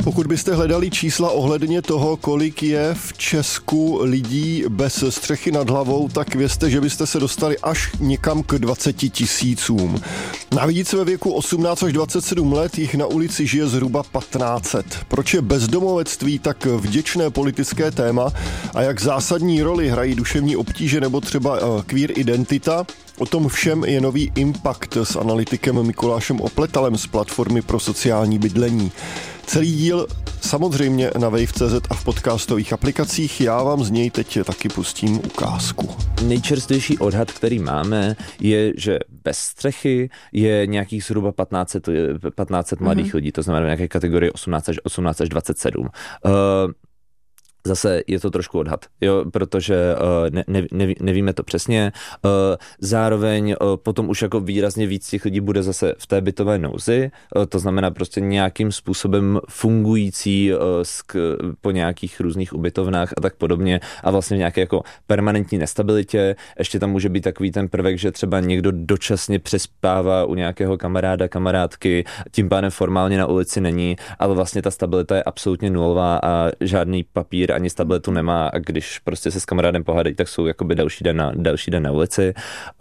Pokud byste hledali čísla ohledně toho, kolik je v Česku lidí bez střechy nad hlavou, tak vězte, že byste se dostali až někam k 20 000. Navíc ve věku 18 až 27 let jich na ulici žije zhruba 1500. Proč je bezdomovectví tak vděčné politické téma a jak zásadní roli hrají duševní obtíže nebo třeba queer identita? O tom všem je nový Impact s analytikem Mikulášem Opletalem z platformy pro sociální bydlení. Celý díl samozřejmě na Wave.cz a v podcastových aplikacích. Já vám z něj teď taky pustím ukázku. Nejčerstvější odhad, který máme, je, že bez střechy je nějakých zhruba 1500 mladých lidí, to znamená v nějaké kategorii 18 až 27. Zase je to trošku odhad, jo, protože nevíme to přesně. Zároveň potom už jako výrazně víc těch lidí bude zase v té bytové nouzi, to znamená prostě nějakým způsobem fungující po nějakých různých ubytovnách a tak podobně a vlastně v nějaké jako permanentní nestabilitě. Ještě tam může být takový ten prvek, že třeba někdo dočasně přespává u nějakého kamaráda, kamarádky, tím pádem formálně na ulici není, ale vlastně ta stabilita je absolutně nulová a žádný papír ani stabilitu nemá a když prostě se s kamarádem pohádají, tak jsou jakoby další den na ulici.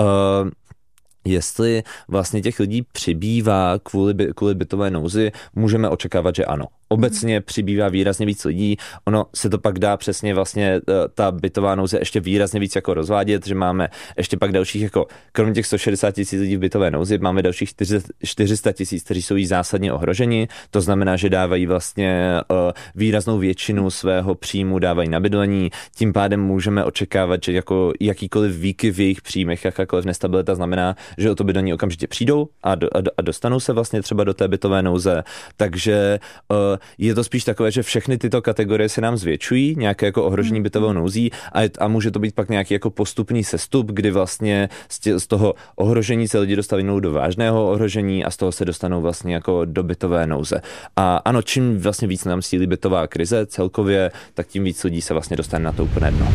Jestli vlastně těch lidí přibývá kvůli bytové nouzi, můžeme očekávat, že ano. Obecně přibývá výrazně víc lidí, ono se to pak dá přesně vlastně ta bytová nouze ještě výrazně víc jako rozvádět, že máme ještě pak dalších jako, kromě těch 160 000 lidí v bytové nouzi, máme dalších 400 000, kteří jsou jí zásadně ohroženi, to znamená, že dávají vlastně výraznou většinu svého příjmu dávají na bydlení, tím pádem můžeme očekávat, že jako jakýkoliv výkyv v jejich příjmech, jakákoliv nestabilita znamená, že o to bydlení okamžitě přijdou a dostanou se vlastně třeba do té bytové nouze, takže je to spíš takové, že všechny tyto kategorie se nám zvětšují, nějaké jako ohrožení bytovou nouzí a může to být pak nějaký jako postupný sestup, kdy vlastně z toho ohrožení se lidi dostanou do vážného ohrožení a z toho se dostanou vlastně jako do bytové nouze. A ano, čím vlastně víc nám sílí bytová krize celkově, tak tím víc lidí se vlastně dostane na to úplné dno.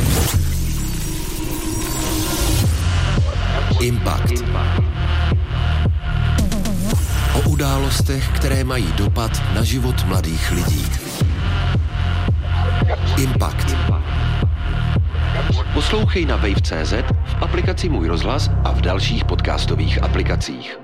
Impact. O událostech, které mají dopad na život mladých lidí. Impact. Poslouchej na Wave.cz, v aplikaci Můj rozhlas a v dalších podcastových aplikacích.